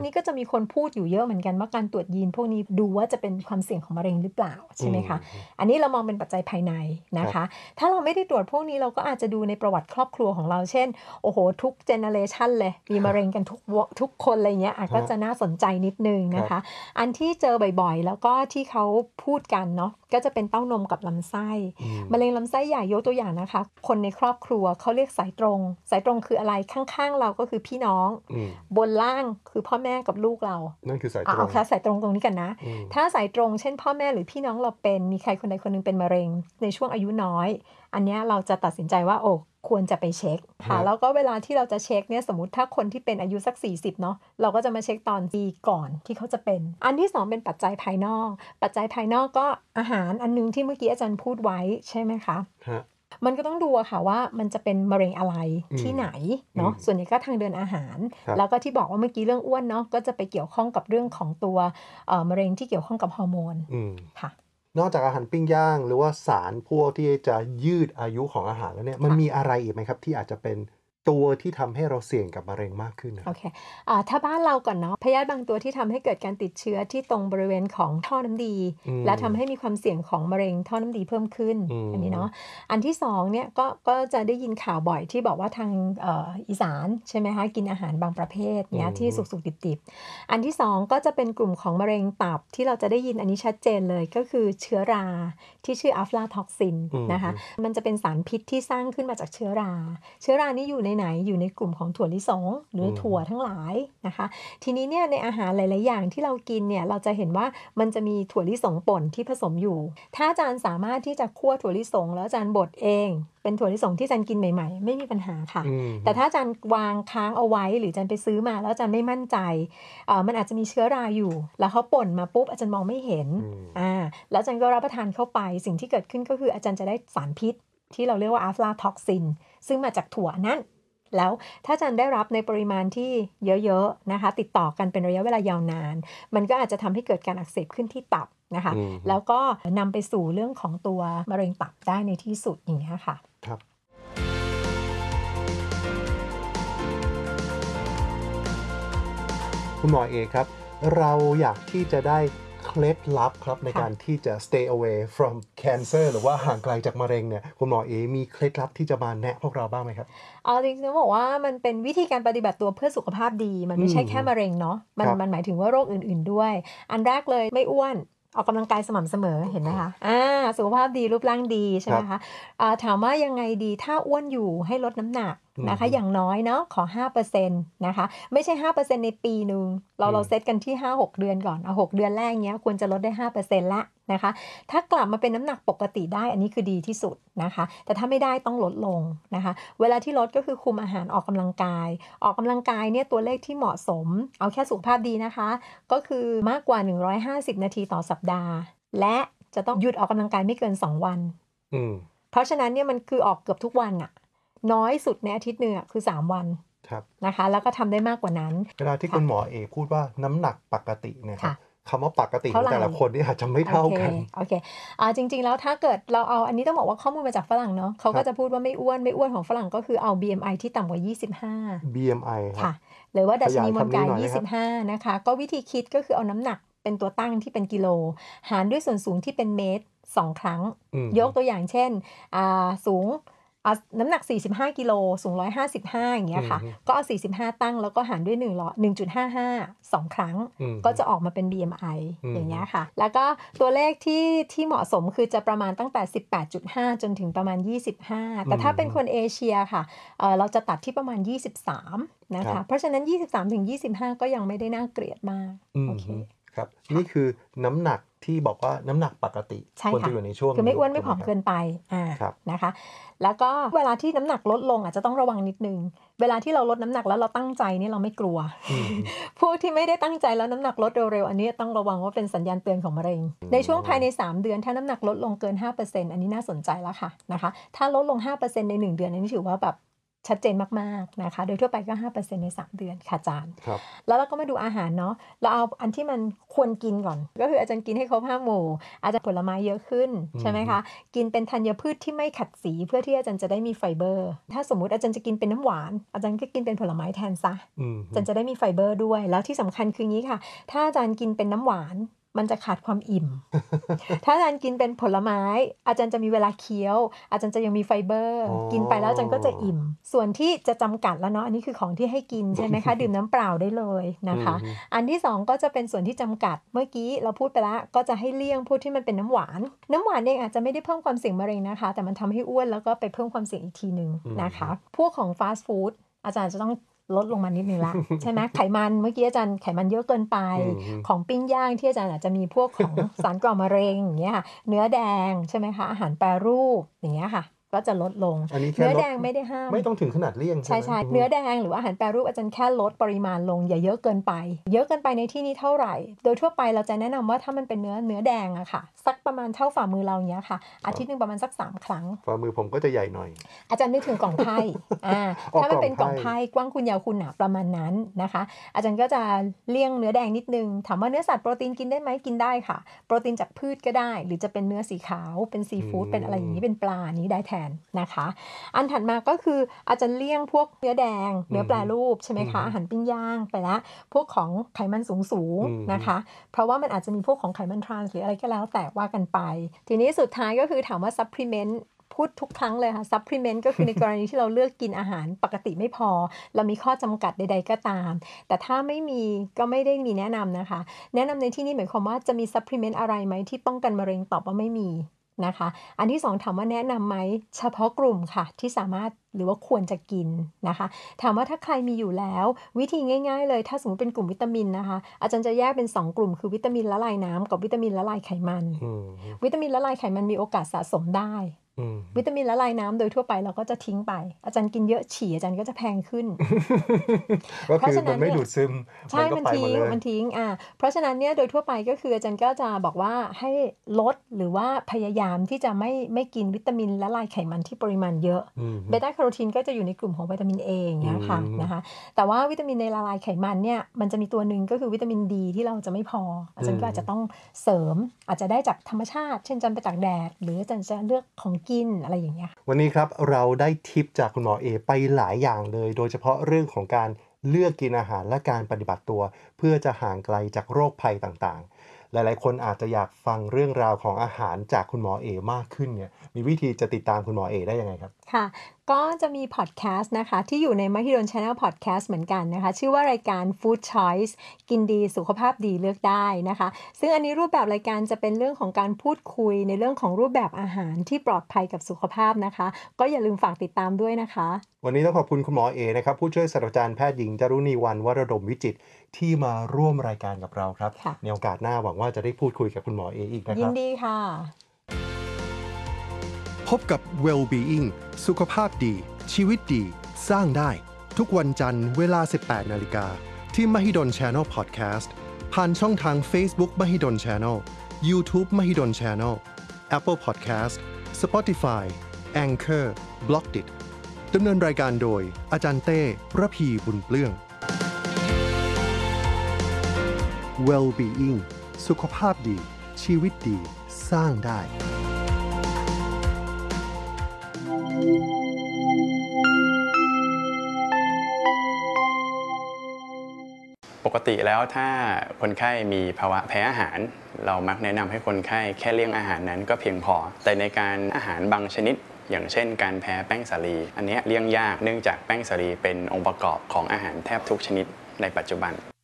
นี้ก็จะมีคนพูดอยู่เยอะเหมือนกันว่าการตรวจยีนพวกนี้ดูว่าจะเป็นความเสี่ยงของมะเร็งหรือเปล่าใช่ไหมคะอันนี้เรามองเป็นปัจจัยภายในนะคะถ้าเราไม่ได้ตรวจพวกนี้เราก็อาจจะดูในประวัติครอบครัวของเราเช่นโอ้โหทุกเจเนอเรชันเลยมีมะเร็งกันทุกคนอะไรเงี้ยก็จะน่าสนใจนิดนึงนะคะอันที่เจอบ่อยๆแล้วก็ที่เขาพูดกันเนาะก็จะเป็นเต้านมกับลำไส้มะเร็งลำไส้ใหญ่ยกตัวอย่างนะคะคนในครอบครัวเขาเรียกสายตรงคืออะไรข้างๆเราก็คือพี่น้องบนล่างคือพ่อแม่กับลูกเรานั่นคือสายตรงเอาแค่สายตรงนี้กันนะถ้าสายตรงเช่นพ่อแม่หรือพี่น้องเราเป็นมีใครคนใดคนหนึงเป็นมะเร็งในช่วงอายุน้อยอันนี้เราจะตัดสินใจว่าโอ้ควรจะไปเช็คค่ะแล้วก็เวลาที่เราจะเช็คเนี่ยสมมติถ้าคนที่เป็นอายุสัก40เนาะเราก็จะมาเช็คตอนปีก่อนที่เขาจะเป็นอันที่2เป็นปัจจัยภายนอกปัจจัยภายนอกก็อาหารอันนึงที่เมื่อกี้อาจารย์พูดไว้ใช่ไหมคะมันก็ต้องดูอะค่ะว่ามันจะเป็นมะเร็งอะไรที่ไหนเนาะส่วนใหญ่ก็ทางเดินอาหารแล้วก็ที่บอกว่าเมื่อกี้เรื่องอ้วนเนาะก็จะไปเกี่ยวข้องกับเรื่องของตัวมะเร็งที่เกี่ยวข้องกับฮอร์โมนค่ะนอกจากอาหารปิ้งย่างหรือว่าสารพวกที่จะยืดอายุของอาหารแล้วเนี่ยมันมีอะไรอีกไหมครับที่อาจจะเป็นตัวที่ทำให้เราเสี่ยงกับมะเร็งมากขึ้นโอเคถ้าบ้านเราก่อนเนาะพยาธิบางตัวที่ทำให้เกิดการติดเชื้อที่ตรงบริเวณของท่อน้ำดีและทำให้มีความเสี่ยงของมะเร็งท่อน้ำดีเพิ่มขึ้นอันนี้เนาะอันที่2เนี่ยก็จะได้ยินข่าวบ่อยที่บอกว่าทางอีสานใช่ไหมคะกินอาหารบางประเภทเนี้ยที่สุกๆดิบๆอันที่2ก็จะเป็นกลุ่มของมะเร็งตับที่เราจะได้ยินอันนี้ชัดเจนเลยก็คือเชื้อราที่ชื่ออะฟลาท็อกซินนะคะมันจะเป็นสารพิษที่สร้างขึ้นมาจากเชื้อรานี่อยู่ในไหนอยู่ในกลุ่มของถั่วลิสงหรือถั่วทั้งหลายนะคะทีนี้เนี่ยในอาหารหลายๆอย่างที่เรากินเนี่ยเราจะเห็นว่ามันจะมีถั่วลิสงป่นที่ผสมอยู่ถ้าอาจารย์สามารถที่จะคั่วถั่วลิสงแล้วอาจารย์บดเองเป็นถั่วลิสงที่อาจารย์กินใหม่ๆไม่มีปัญหาค่ะแต่ถ้าอาจารย์วางค้างเอาไว้หรืออาจารย์ไปซื้อมาแล้วอาจารย์ไม่มั่นใจมันอาจจะมีเชื้อราอยู่แล้วเขาป่นมาปุ๊บอาจารย์มองไม่เห็นแล้วอาจารย์ก็รับประทานเข้าไปสิ่งที่เกิดขึ้นก็คืออาจารย์จะได้สารพิษที่เราเรียกว่าอะฟลาท็อกซินซึ่งมาจากถั่วนั้นแล้วถ้าอาจารย์ได้รับในปริมาณที่เยอะๆนะคะติดต่อกันเป็นระยะเวลายาวนานมันก็อาจจะทำให้เกิดการอักเสบขึ้นที่ตับนะคะแล้วก็นำไปสู่เรื่องของตัวมะเร็งตับได้ในที่สุดอย่างนี้ค่ะครับคุณหมอเอครับเราอยากที่จะได้เคล็ดลับครับในการที่จะ stay away from cancer หรือว่าห่างไกลจากมะเร็งเนี่ยคุณหมอเอมีเคล็ดลับที่จะมาแนะพวกเราบ้างไหมครับจริงๆต้องบอกว่ามันเป็นวิธีการปฏิบัติตัวเพื่อสุขภาพดีมันไม่ใช่แค่มะเร็งเนาะมันหมายถึงว่าโรคอื่นๆด้วยอันแรกเลยไม่อ้วนออกกำลังกายสม่ำเสมอเห็นไหมคะสุขภาพดีรูปร่างดีใช่ไหมคะถามว่ายังไงดีถ้าอ้วนอยู่ให้ลดน้ำหนักนะคะอย่างน้อยเนาะขอ 5% นะคะไม่ใช่ 5% ในปีนึงเราเซตกันที่ 5-6 เดือนก่อนเอา6เดือนแรกเนี้ยควรจะลดได้ 5% ละนะคะถ้ากลับมาเป็นน้ำหนักปกติได้อันนี้คือดีที่สุดนะคะแต่ถ้าไม่ได้ต้องลดลงนะคะเวลาที่ลดก็คือคุมอาหารออกกำลังกายเนี่ยตัวเลขที่เหมาะสมเอาแค่สุขภาพดีนะคะก็คือมากกว่า150นาทีต่อสัปดาห์และจะต้องหยุดออกกำลังกายไม่เกิน2วันเพราะฉะนั้นเนี่ยมันคือออกเกือบทุกวันอะน้อยสุดในอาทิตย์นึงคือ3วันนะคะแล้วก็ทำได้มากกว่านั้นเวลาที่คุณหมอเอพูดว่าน้ำหนักปกติเนี่ยคำว่าปกติของแต่ละคนนี่อาจจะไม่เท่ากันโอเคจริงๆแล้วถ้าเกิดเราเอาอันนี้ต้องบอกว่าข้อมูลมาจากฝรั่งเนาะเขาก็จะพูดว่าไม่อ้วนของฝรั่งก็คือเอา BMI ที่ต่ำกว่า25 BMI ค่ะหรือว่าดัชนีมวลกาย25นะคะก็วิธีคิดก็คือเอาน้ำหนักเป็นตัวตั้งที่เป็นกิโลหารด้วยส่วนสูงที่เป็นเมตร2ครั้งยกตัวอย่างเช่นสูงน้ำหนัก45กิโลสูง155อย่างเงี้ยค่ะก็เอา45ตั้งแล้วก็หารด้วย1.55 2ครั้งก็จะออกมาเป็น BMI อย่างเงี้ยค่ะแล้วก็ตัวเลขที่เหมาะสมคือจะประมาณตั้งแต่ 18.5 จนถึงประมาณ25แต่ถ้าเป็นคนเอเชียค่ะเราจะตัดที่ประมาณ23นะคะเพราะฉะนั้น23ถึง25ก็ยังไม่ได้น่าเกลียดมากโอเคครับนี่คือน้ำหนักที่บอกว่าน้ำหนักปกติควรจะอยู่ในช่วงคือไม่อ้วนไม่ผอมเกินไปนะคะแล้วก็เวลาที่น้ำหนักลดลงอาจจะต้องระวังนิดนึงเวลาที่เราลดน้ำหนักแล้วเราตั้งใจนี่เราไม่กลัวพวกที่ไม่ได้ตั้งใจแล้วน้ำหนักลดเร็วๆอันนี้ต้องระวังว่าเป็นสัญญาณเตือนของมะเร็งในช่วงภายใน3เดือนถ้าน้ำหนักลดลงเกิน 5% อันนี้น่าสนใจแล้วค่ะนะคะถ้าลดลง 5% ใน1เดือนอันนี้ถือว่าแบบชัดเจนมากๆนะคะโดยทั่วไปก็ 5% ใน3 เดือนค่ะอาจารย์ครับแล้วเราก็มาดูอาหารเนาะเราเอาอันที่มันควรกินก่อนก็คืออาจารย์กินให้ครบ5 หมู่อาจจะผลไม้เยอะขึ้นใช่ไหมคะกินเป็นธัญพืชที่ไม่ขัดสีเพื่อที่อาจารย์จะได้มีไฟเบอร์ถ้าสมมุติอาจารย์จะกินเป็นน้ำหวานอาจารย์ก็กินเป็นผลไม้แทนซะอาจารย์จะได้มีไฟเบอร์ด้วยแล้วที่สำคัญคืองี้ค่ะถ้าอาจารย์กินเป็นน้ำหวานมันจะขาดความอิ่ม ถ้าอาจารย์กินเป็นผลไม้อาจารย์จะมีเวลาเคี้ยวอาจารย์จะยังมีไฟเบอร์กินไปแล้วอาจารย์ก็จะอิ่มส่วนที่จะจำกัดแล้วเนาะอันนี้คือของที่ให้กินใช่ไหมคะ ดื่มน้ำเปล่าได้เลยนะคะอันที่2ก็จะเป็นส่วนที่จำกัดเมื่อกี้เราพูดไปแล้วก็จะให้เลี่ยงพวกที่มันเป็นน้ำหวานเองอาจจะไม่ได้เพิ่มความเสี่ยงมะเร็งนะคะแต่มันทำให้อ้วนแล้วก็ไปเพิ่มความเสี่ยงอีกทีนึงนะคะพวกของฟาสต์ฟู้ดอาจารย์จะต้องลดลงมานิดนึงละ ใช่ไหมไขมันเมื่อกี้อาจารย์ไขมันเยอะเกินไปของปิ้งย่างที่อาจารย์อาจจะมีพวกของ สารก่อมะเร็งอย่างเงี้ยค่ะเนื้อแดงใช่ไหมคะอาหารแปรรูปอย่างเงี้ยค่ะก็จะลดลงเนื้อแดงไม่ได้ห้ามไม่ต้องถึงขนาดเลี่ยงใช่เนื้อแดงหรือว่าอาหารแปรรูปอาจารย์แค่ลดปริมาณลงอย่าเยอะเกินไปเยอะเกินไปในที่นี้เท่าไหร่โดยทั่วไปเราจะแนะนำว่าถ้ามันเป็นเนื้อแดงอะค่ะสักประมาณเท่าฝ่ามือเราอย่างเงี้ยค่ะอาทิตย์นึงประมาณสัก3 ครั้งฝ่ามือผมก็จะใหญ่หน่อยอาจารย์นึกถึงกล่องไพ่ถ้ามันเป็นกล่องไพ่กว้างคุณยาวคุณหนาประมาณนั้นนะคะอาจารย์ก็จะเลี่ยงเนื้อแดงนิดนึงถามว่าเนื้อสัตว์โปรตีนกินได้ไหมกินได้ค่ะโปรตีนจากพืชก็ได้หรือจะเป็นเนื้อสีขาวเป็นซีฟู้ดเป็นอะไรอย่างนี้เป็นปลานี้ได้แทนนะคะอันถัดมาก็คืออาจจะเลี่ยงพวกเนื้อแดงเนื้อแปรรูปใช่ไหมคะอาหารปิ้งย่างไปแล้วพวกของไขมันสูงนะคะเพราะว่ามันอาจจะมีพวกของไขมันทรานส์หรืออะไรก็แล้วแต่ว่ากันไปทีนี้สุดท้ายก็คือถามว่าซัพพลีเมนต์พูดทุกครั้งเลยค่ะซัพพลีเมนต์ก็คือในกรณีที่เราเลือกกินอาหารปกติไม่พอเรามีข้อจำกัดใดๆก็ตามแต่ถ้าไม่มีก็ไม่ได้มีแนะนำนะคะแนะนำในที่นี้หมายความว่าจะมีซัพพลีเมนต์อะไรไหมที่ป้องกันมะเร็งตอบว่าไม่มีนะคะอันที่2ถามว่าแนะนำไหมเฉพาะกลุ่มค่ะที่สามารถหรือว่าควรจะกินนะคะถามว่าถ้าใครมีอยู่แล้ววิธีง่ายๆเลยถ้าสมมติเป็นกลุ่มวิตามินนะคะอาจารย์จะแยกเป็น2 กลุ่มคือวิตามินละลายน้ำกับวิตามินละลายไขมันวิตามินละลายไขมันมีโอกาสสะสมได้วิตามินละลายน้ำโดยทั่วไปเราก็จะทิ้งไปอาจารย์กินเยอะฉี่อาจารย์ก็จะแพงขึ้นเพราะฉะนั้นมันไม่ดูดซึมใช่มันทิ้งเพราะฉะนั้นเนี่ยโดยทั่วไปก็คืออาจารย์ก็จะบอกว่าให้ลดหรือว่าพยายามที่จะไม่กินวิตามินละลายไขมันที่ปริมาณเยอะเบต้าแคโรทีนก็จะอยู่ในกลุ่มของวิตามิน A อย่างเงี้ยค่ะนะคะแต่ว่าวิตามินในละลายไขมันเนี่ยมันจะมีตัวหนึ่งก็คือวิตามินดีที่เราจะไม่พออาจารย์ก็อาจจะต้องเสริมอาจจะได้จากธรรมชาติเช่นจันไปจากแดดหรืออาจารย์จะเลือกของกินอะไรอย่างเงี้ยวันนี้ครับเราได้ทิปจากคุณหมอเอไปหลายอย่างเลยโดยเฉพาะเรื่องของการเลือกกินอาหารและการปฏิบัติตัวเพื่อจะห่างไกลจากโรคภัยต่างๆหลายๆคนอาจจะอยากฟังเรื่องราวของอาหารจากคุณหมอเอมากขึ้นเนี่ยมีวิธีจะติดตามคุณหมอเอได้ยังไงครับค่ะก็จะมีพอดแคสต์นะคะที่อยู่ใน Mahidol Channel Podcast เหมือนกันนะคะชื่อว่ารายการ Food Choice กินดีสุขภาพดีเลือกได้นะคะซึ่งอันนี้รูปแบบรายการจะเป็นเรื่องของการพูดคุยในเรื่องของรูปแบบอาหารที่ปลอดภัยกับสุขภาพนะคะก็อย่าลืมฝากติดตามด้วยนะคะวันนี้ต้องขอบคุณคุณหมอเอนะครับผู้ช่วยศาสตราจารย์แพทย์หญิงจารุณีวรรณวรดมวิจิตรที่มาร่วมรายการกับเราครับในโอกาสหน้าหวังว่าจะได้พูดคุยกับคุณหมอเออีกนะครับยินดีค่ะพบกับ Well-being สุขภาพดีชีวิตดีสร้างได้ทุกวันจันทร์เวลา 18 นาฬิกาที่ Mahidol Channel Podcast ผ่านช่องทาง Facebook Mahidol Channel YouTube Mahidol Channel Apple Podcast Spotify Anchor Blockdit ดำเนินรายการโดยอาจารย์เต้ระพีบุญเปลื้อง Well-being สุขภาพดีชีวิตดีสร้างได้ปกติแล้วถ้าคนไข้มีภาวะแพ้อาหารเรามักแนะนำให้คนไข้แค่เลี่ยงอาหารนั้นก็เพียงพอแต่ในการอาหารบางชนิดอย่างเช่นการแพ้แป้งสาลีอันนี้เลี่ยงยากเนื่องจากแป้งสาลีเป็นองค์ประกอบของอาหารแทบทุกชนิดในปัจจุบัน